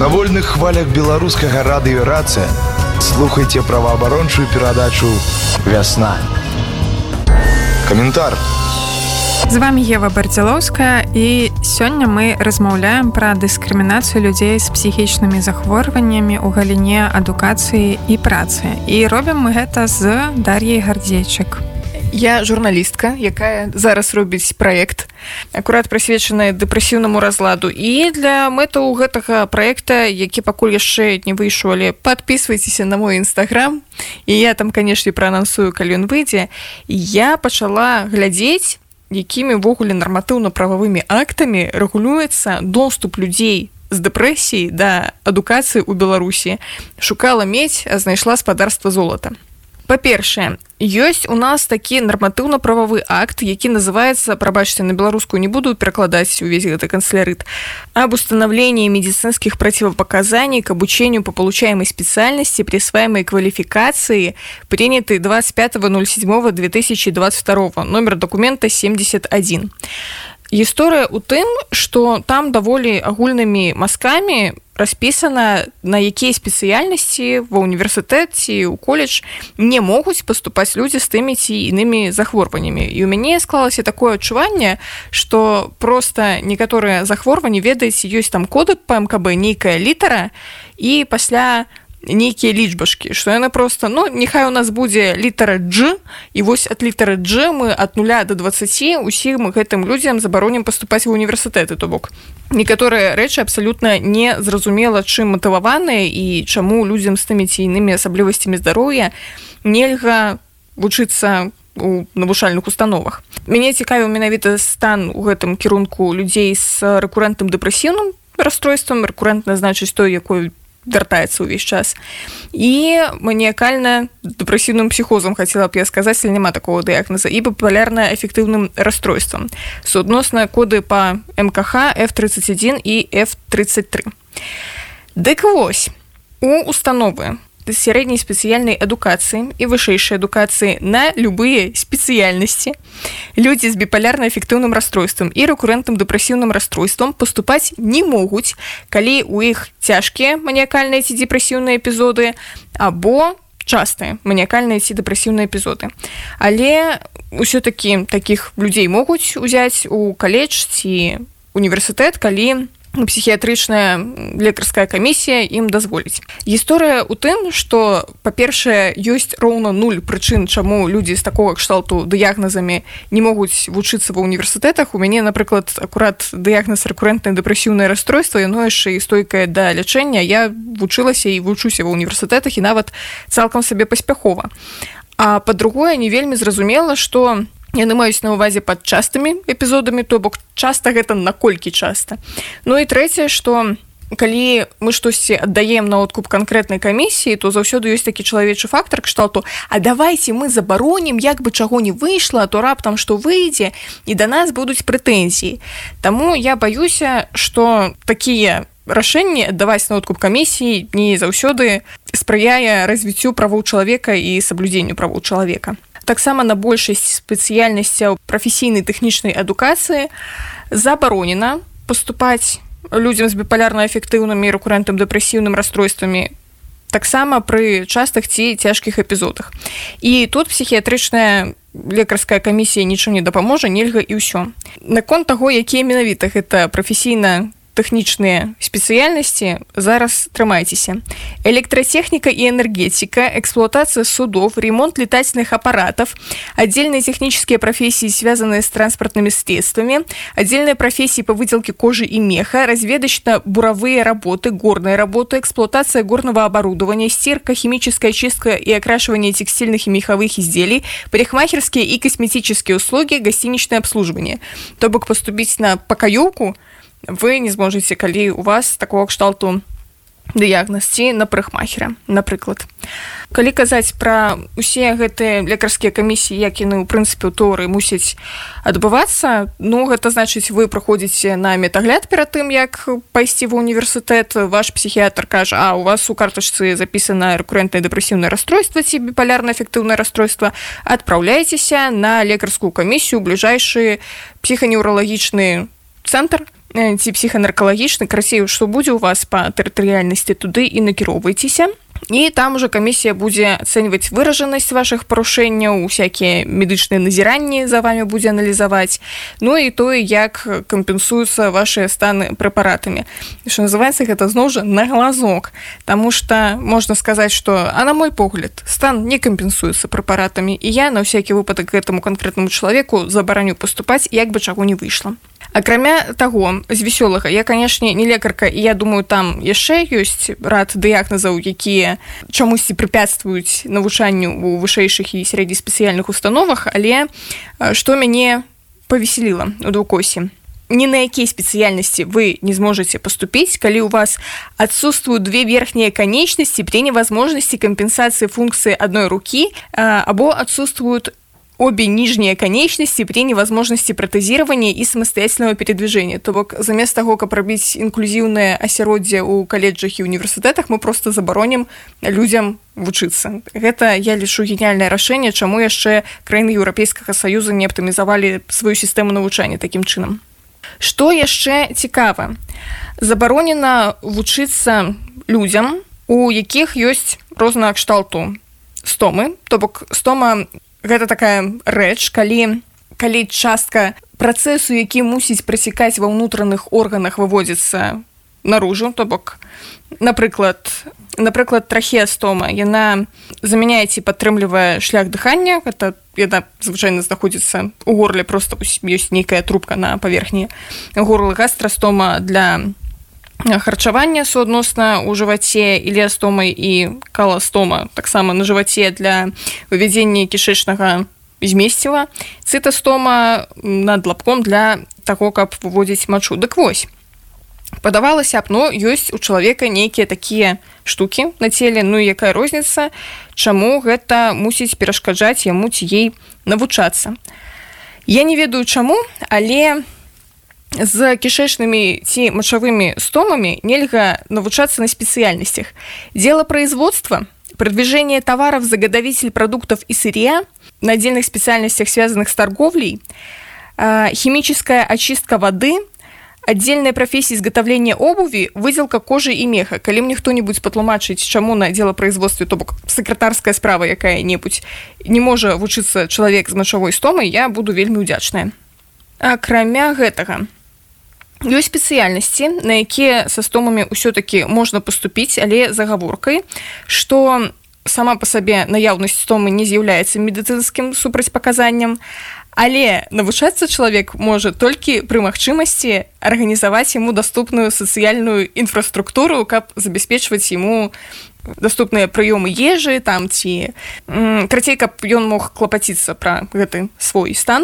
На вольных хвалях беларускага радыё «Рацыя» слухайте праваабарончую перадачу «Вясна». Каментар. З вами Ева Бардзілоўская, і сёння мы размаўляем пра дыскрымінацыю людзей з псіхічнымі захворваннямі ў галіне адукацыі і працы. І робім мы гэта з Дар'яй Гардзейчык. Я журналістка, якая зараз робіць праект, акурат прысвечаны дэпрэсіўнаму разладу. І для мэтаў гэтага праекта, які пакуль яшчэ не выйшаў, але падпісвайцеся на мой інстаграм, і я там, канешне, праанансую, калі ён выйдзе, я пачала глядзець, якімі ввогуле нарматыўна-прававымі актамі рэгулюецца доступ людзей з дэпрэсіяй да адукацыі ў Беларусі. Шукала медзь, а знайшла спадарства золата. Па-першае, ёсць у нас такі нарматыўна-прававы акт, які называецца, прабачце, на беларускую не буду перакладаць увесь гэты канцелярыт, об установлении медицинских противопоказаний к обучению по получаемой специальности, присваиваемой квалификации, принятый 25.07.2022, номер документа 71. Гісторыя ў тым, што там даволі агульнымі мазкамі распісана, на якія спецыяльнасці ва ўніверсітэт ці ў коледж не могуць паступаць людзі з тымі ці інымі захворваннямі. І ў мяне склалася такое адчуванне, што проста некаторыя захворванні, ведаеце, ёсць там коды па МКБ, нейкая літара, і пасля нейкія лічбашкі, што яны проста, няхай у нас будзе літара G, і вось ад літары G мы ад 0 до 20 усім гэтым людзям забаронім паступаць ва ўніверсітэты, то бок. Некаторыя рэчы абсалютна не зразумела, чым матываваныя і чаму людзям з тымі ці інымі асаблівасцямі здароўя нельга вучыцца у навучальных установах. Мяне цікавіў менавіта стан у гэтым кірунку людзей з рэкурэнтным дэпрэсіўным расстройствам. Рэкурэнтна значыць той, якой вяртаецца ўвесь час. І маніякальна-дэпрэсіўным псіхозам, хацела б я сказаць, але няма такого дыягназа, і біпалярна-эфектыўным расстройствам. Суадносна коды па МКХ F31 і F33. Дык вось, у установы сярэдняй спецыяльнай адукацыі і вышэйшай адукацыі на любыя спецыяльнасці людзі з біпалярна-эфектыўным расстройствам і рэкурэнтным дэпрэсіўным расстройствам паступаць не могуць, калі ў іх цяжкія маніякальныя ці дэпрэсіўныя эпізоды або частыя маніякальныя ці дэпрэсіўныя эпізоды. Але ўсё-такі такіх людзей могуць узяць у каледж ці універсітэт, калі псіхіятрычная лекарская камісія ім дазволіць. Гісторыя ў тым, што, па-першае, ёсць роўна 0 прычын, чаму людзі з такога кшталту дыягназамі не могуць вучыцца ва ўніверсітэтах. У мяне, напрыклад, акурат дыягназ рэкурэнтнае дэпрэсіўнае расстройства, яно яшчэ і стойкае да лячэння. Я вучылася і вучуся ва ўніверсітэтах і нават цалкам сабе паспяхова. А па-другое, не вельмі зразумела, што яны маюць на ўвазе пад частымі эпізодамі, то бок часта гэта наколькі часта. І трэцяе, што калі мы штосьці аддаем на откуп канкрэтнай камісіі, то заўсёды ёсць такі чалавечы фактар кшталту, а давайце мы забаронім, як бы чаго не выйшла, а то раптам што выйдзе, і да нас будуць прэтэнзіі. Таму я баюся, што такія рашэнні аддаваць на откуп камісіі не заўсёды спрыяе развіццю правоў чалавека і саблюдзенню правоў чалавека. Таксама на большасць спецыяльнасцяў прафесійнай тэхнічнай адукацыі забаронена паступаць людзям з біпалярна-эфектыўнымі і рэкурэнтным дэпрэсіўным расстройствамі таксама пры частых ці цяжкіх эпізодах. І тут псіхіятрычная лекарская камісія нічым не дапаможа, нельга і ўсё. Наконт таго, якія менавіта гэта прафесійна тэхнічныя спецыяльнасці, зараз трымайцеся. Электратэхніка і энергетика, эксплуатация судов, ремонт летательных аппаратов, отдельные технические профессии, связанные с транспортными средствами, отдельные профессии по выделке кожи и меха, разведочно-буровые работы, горные работы, эксплуатация горного оборудования, стирка, химическая чистка и окрашивание текстильных и меховых изделий, парикмахерские и косметические услуги, гостиничное обслуживание. То бок поступить на покаёўку вы не зможаце, калі у вас такого кшталту дыягназ ці на парикмахера, напрыклад. Калі казаць пра усе гэтыя лекарскія камісіі, як яны, у прынцыпе, у тэорыі мусяць адбывацца, гэта значыць, вы праходзіце на медагляд перад тым, як пайсці ва ўніверсітэт, ваш псіхіятр кажа, у вас у картачцы запісана рэкурэнтнае дэпрэсіўнае расстройства ці біпалярна-эфектыўнае расстройства, адпраўляйцеся на лекарскую камісію ў бліжэйшы псіханеўралагічны цэнтр, ці псіханаркалагічны, красей, што будзе ў вас па тэрытарыяльнасці, туды і накіроўвайцеся. І там уже камісія будзе ацэньваць выражанасць вашых парушэнняў, усякія медычныя назіранні за вами будзе аналізаваць, ну і тое, як кампенсуюцца вашыя станы прэпаратамі. Што называецца, гэта зноў жа на глазок, таму што можна сказаць, што, а на мой погляд, стан не кампенсуецца прэпаратамі, і я на ўсякі выпадак гэтаму канкрэтнаму чалавеку забараню паступаць, як бы чаго не выйшла. Акрамя таго, з вясёлага, я, канешне, не лекарка, і я думаю, там яшчэ ёсць рад дыягназаў, якія чамусьці препятствуюць навучанню ў вышэйшых і сярэднеспецыяльных установах, але што мяне павесяліла у Даўкосе. Ни на якія спецыяльнасці вы не зможаце паступіць, калі ў вас адсутствуюць две верхнія канечнасці при невозможности кампенсацыі функцыі адной рукі або адсутствуюць обе нижние конечности при невозможности протезирования и самостоятельного передвижения. То бок, замест того, каб рабіць інклюзіўнае асяроддзе ў каледжах і універсітэтах, мы просто забаронім людям вучыцца. Гэта, я лічу, гениальнае рашэнне, чаму яшчэ краіны Еўрапейскага Саюза не аптымізавалі сваю сістэму навучання такім чынам. Што яшчэ цікава? Забаронена вучыцца людзям, у якіх ёсць рознага кшталту стомы. То бок, стома гэта такая рэч, калі частка працэсу, які мусіць працякаць ва ўнутраных органах, выводзіцца наружу, то бок, напрыклад, трахеастома, яна замяняе ці падтрымлівае шлях дыхання, гэта яна звычайна знаходзіцца ў горле, проста ёсць нейкая трубка на паверхні горла. Гастрастома для харчавання суадносна ў жываце, иліастома і каластома таксама на жываце для вывядзення кішэчнага змесціва, цытастома над лабком для таго, каб выводзіць мачу. Дык вось, падавалася б, ёсць у чалавека нейкія такія штукі на целе, якая розніца, чаму гэта мусіць перашкаджаць яму ці ей навучацца. Я не ведаю чаму, але з кішэчнымі ці мачавымі стомамі нельга навучацца на спецыяльнасцях. Дело производства, продвижение товаров, заготовитель продуктов и сырья на отдельных специальностях, связанных с торговлей, химическая очистка воды, отдельная профессия изготовления обуви, выделка кожи и меха. Калі мне хто-нибудь патлумачыць, чаму на делопроизводстве, то бок сакратарская справа якая-небудзь, не можа вучыцца чалавек з мачавой стомай, я буду вельмі ўдзячная. Акрамя гэтага, ёсць спецыяльнасці, на якія са стомамі ўсё-такі можна паступіць, але з агаворкай, што сама па сабе наяўнасць стомы не з'яўляецца медыцынскім супрацьпаказаннем, але навучацца чалавек можа толькі пры магчымасці арганізаваць яму даступную сацыяльную інфраструктуру, каб забяспечваць яму даступныя прыёмы ежы, там ці крацей, каб ён мог клапаціцца пра гэты свой стан,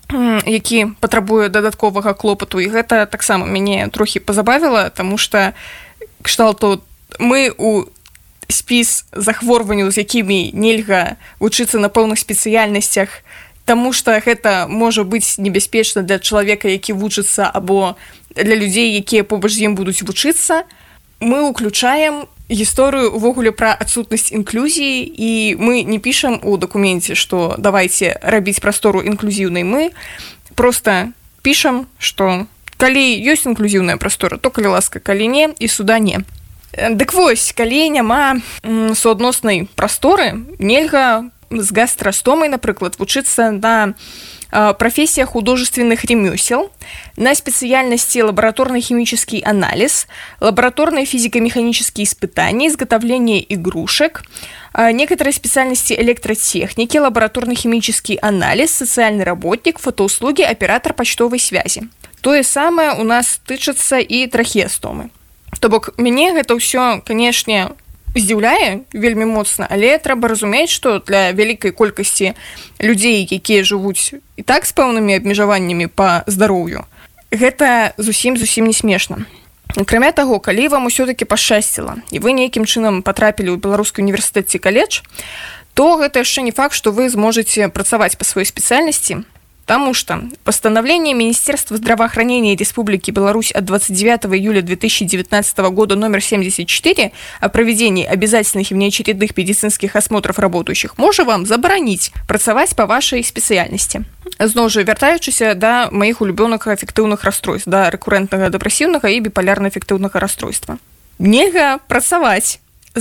які патрабуе дадатковага клопату, і гэта таксама мяне трохі пазабавіла, таму што кшталту мы ў спіс захворванняў, з якімі нельга вучыцца на пэўных спецыяльнасцях, таму што гэта можа быць небяспечна для чалавека, які вучыцца, або для людзей, якія побач з ім будуць вучыцца, мы ўключаем гісторыю увогуле пра адсутнасць інклюзіі, і мы не пішам у дакуменце, што давайце рабіць прастору інклюзіўнай, мы проста пішам, што калі ёсць інклюзіўная прастора, то калі ласка, калі не, і суда не. Дык вось, калі няма суадноснай прасторы, нельга з гастрастомай, напрыклад, вучыцца на профессия художественных ремесел, на специальности лабораторный химический анализ, лабораторные физико-механические испытания, изготовление игрушек, некоторые специальности электротехники, лабораторно-химический анализ, социальный работник, фотоуслуги, оператор почтовой связи. Тое самае у нас тычыцца і трахеастомы. То бок, мяне гэта ўсё, канешне, здзіўляе вельмі моцна, але трэба разумець, што для вялікай колькасці людзей, якія жывуць і так з пэўнымі абмежаваннямі па здароўю, гэта зусім не смешна. Акрамя таго, калі вам усё-такі пашчасціла, і вы нейкім чынам патрапілі ў беларускі універсітэт ці каледж, то гэта яшчэ не факт, што вы зможаце працаваць па сваёй спецыяльнасці Потому что постановление Министерства здравоохранения Республики Беларусь от 29 июля 2019 года номер 74 о проведении обязательных и внеочередных медицинских осмотров работающих может вам забараніць працаваць по вашей спецыяльнасці. Зноў жа, вяртаючыся да маіх улюбёных афектыўных расстройств, да рэкуррентнага дэпрэсіўнага і біпалярна-афектыўнага расстройства. Нельга працаваць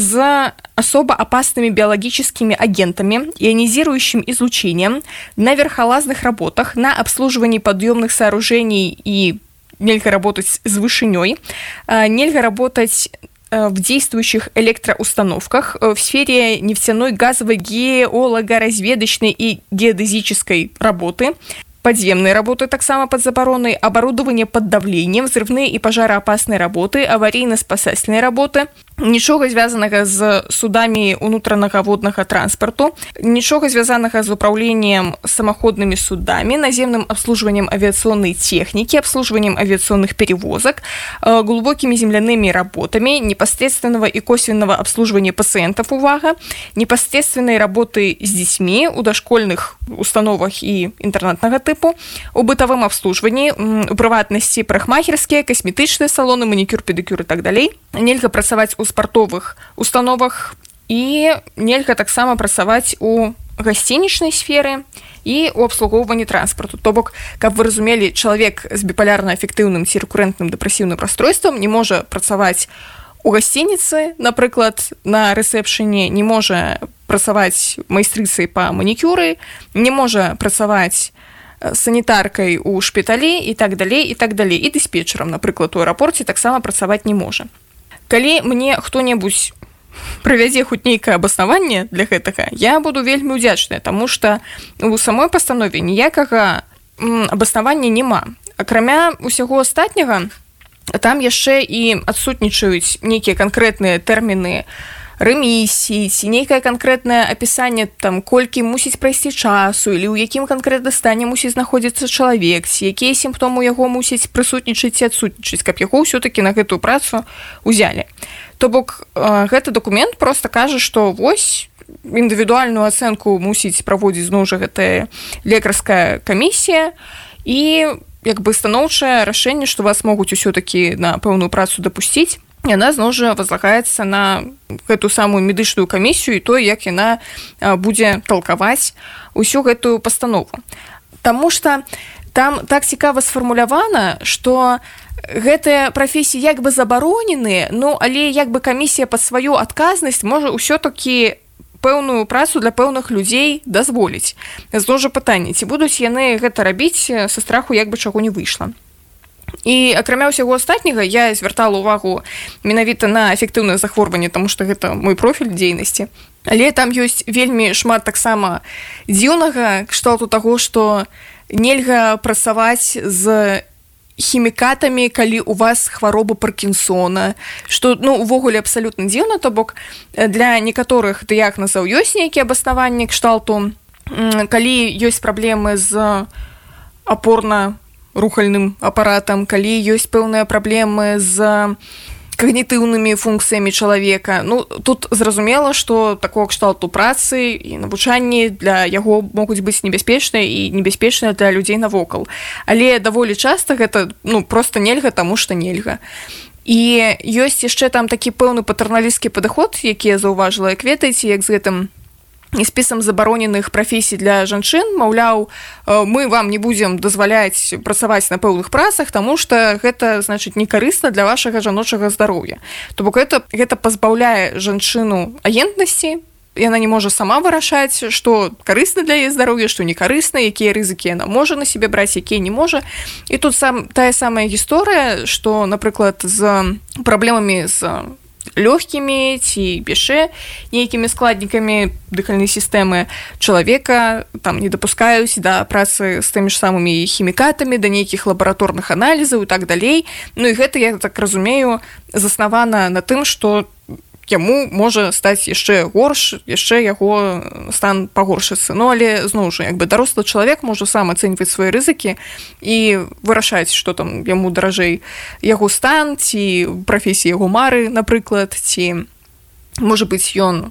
с особо опасными биологическими агентами, ионизирующим излучением, на верхолазных работах, на обслуживании подъемных сооружений и нельзя работать с вышиней, нельзя работать в действующих электроустановках, в сфере нефтяной, газовой, геолого-разведочной и геодезической работы, подземные работы таксама под забароной, оборудование под давлением, взрывные и пожароопасные работы, аварийно-спасательные работы, нічога звязанага з судамі ўнутранага воднага транспарту, нічога звязанага з управлением самоходными судами, наземным обслуживанием авиационной техники, обслуживанием авиационных перевозок, глубокими земляными работами, непосредственного и косвенного обслуживания пациентов, увага, непосредственной работы с детьми у дошкольных установах и интернатного типу, у бытовом обслуживании, у прыватнасці парикмахерские, косметычные салоны, маникюр, педикюр и так далее. Нельга працаваць у спартовых установах і нельга таксама працаваць у гасцінічнай сферы і у абслугоўванні транспарту. То бок, каб вы разумелі, чалавек з біпалярна-афектыўным ці рэкуррентным дэпрэсіўным расстройствам не можа працаваць у гасцініцы, напрыклад, на рэсепшэне, не можа працаваць майстрыцай па манікюры, не можа працаваць санітаркай у шпіталі і так далей, і так далей. І дыспетчерам, напрыклад, у аэрапорце таксама працаваць не можа. Калі мне хто-небудзь правядзе хоць нейкае абаснаванне для гэтага, я буду вельмі ўдзячная, таму што у самой пастанове ніякага абаснавання няма. Акрамя ўсяго астатняга, там яшчэ і адсутнічаюць нейкія канкрэтныя тэрміны рэмісіі, ці нейкае канкрэтнае апісанне, там, колькі мусіць прайсці часу, или ў якім канкрэтна стане мусіць знаходзіцца чалавек, ці якія сімптомы яго мусіць прысутнічаць ці адсутнічаць, каб яго ўсё-такі на гэтую працу ўзялі. То бок, гэты дакумент проста кажа, што вось індывідуальную ацэнку мусіць праводзіць зноў жа гэтая лекарская камісія, і як бы станоўчае рашэнне, што вас могуць усё-такі на пэўную працу дапусціць, яна зноў жа возлагаецца на гэту самую медычную камісію і то, як яна будзе талкаваць усю гэтую пастанову. Таму што там так цікава сфармулявана, што гэтыя прафесіі як бы забароненыя, ну, але як бы камісія пад сваю адказнасць можа ўсё-такі пэўную працу для пэўных людзей дазволіць. Зноў жа пытанне, ці будуць яны гэта рабіць са страху, як бы чаго не выйшла. І акрамя ўсяго астатняга я звяртала ўвагу менавіта на эфектыўнае захворванне, таму што гэта мой профіль дзейнасці. Але там ёсць вельмі шмат таксама дзіўнага кшталту таго, што нельга працаваць з хімікатамі, калі у вас хвароба Паркінсона, што, ну, увогуле абсалютна дзіўна, то бок для некаторых дыягназаў ёсць нейкія абаснаванні кшталту, калі ёсць праблемы з апорна-рухальным апаратам, калі ёсць пэўныя праблемы з когнітыўнымі функцыямі чалавека. Ну, тут зразумела, што такого кшталту працы і навучанні для яго могуць быць небяспечныя і небяспечныя для людзей навокал. Але даволі часта гэта, ну, проста нельга, таму што нельга. І ёсць яшчэ там такі пэўны патэрналісцкі падыход, які я заўважыла, як ведаеце, як з гэтым спісам забароненых прафесій для жанчын, маўляў, мы вам не будзем дазваляць працаваць на пэўных працах, таму што гэта, значыць, некарысна для вашага жаночага здароўя. То бок гэта пазбаўляе жанчыну агентнасці, яна не можа сама вырашаць, што карысна для яе здароўя, што некарысна, якія рызыкі яна можа на сябе браць, якія не можа. І тут тая самая гісторыя, што, напрыклад, з праблемамі з лёгкімі ці яшчэ нейкімі складнікамі дыхальнай сістэмы чалавека там не дапускаюць да працы з тымі ж самымі хімікатамі, да нейкіх лабараторных аналізаў і так далей. Ну і гэта, я так разумею, заснавана на тым, што яму можа стаць яшчэ горш, яшчэ яго стан пагоршыцца. Ну, але, зноў жа, як бы дарослы чалавек можа сам ацэньваць свае рызыкі і вырашаць, што там яму даражэй яго стан, ці прафесія яго мары, напрыклад, ці, можа быць, ён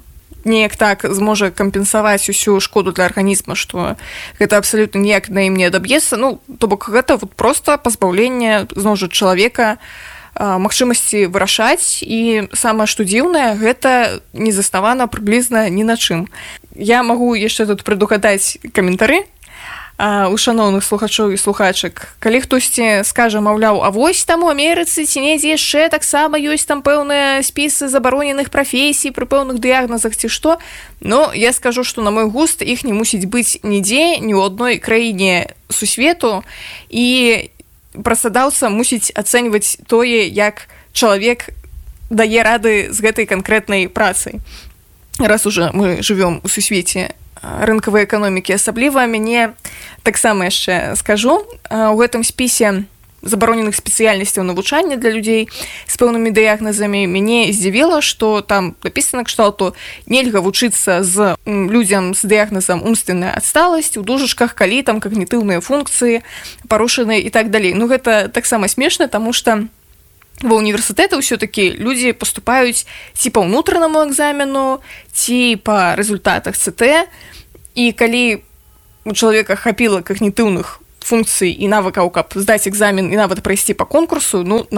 неяк так зможа кампенсаваць усю шкоду для арганізма, што гэта абсалютна ніяк на ім не адаб'ецца. Ну, то бок гэта вот проста пазбаўленне зноў жа чалавека магчымасці вырашаць, і самае што дзіўнае, гэта не заснавана прыблізна ні на чым. Я магу яшчэ тут прадугадаць каментары у шаноўных слухачоў і слухачак. Калі хтосьці скажа, маўляў, а вось там у Амерыцы ці недзе яшчэ таксама ёсць там пэўныя спісы забароненых прафесій пры пэўных дыягназах ці што, ну, я скажу, што на мой густ іх не мусіць быць нідзе, ні ў адной краіне сусвету, і працадаўца мусіць ацэньваць тое, як чалавек дае рады з гэтай канкрэтнай працай. Раз уже мы жывём у сусвеце рынкавай эканомікі, асабліва мяне таксама яшчэ скажу, у гэтым спісе забароненых спецыяльнасцяў навучання для людзей з пэўнымі дыягназамі мяне здзівіла, што там напісана кшталту нельга вучыцца з людзям з дыягназам умственная адсталасць, у дужачках, калі там когнітыўныя функцыі парушаныя і так далей. Ну гэта таксама смешна, таму што ва універсітэты ўсё-такі людзі паступаюць ці па ўнутранаму экзамену, ці па результатах ЦТ, і калі у чалавека хапіла когнітыўных функцый і навыкаў, каб здаць экзамен і нават прайсці па конкурсу, на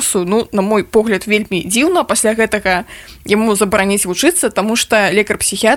мой погляд, вельмі дзіўна пасля гэтага яму забараніць вучыцца, таму што лекар-псіхіятр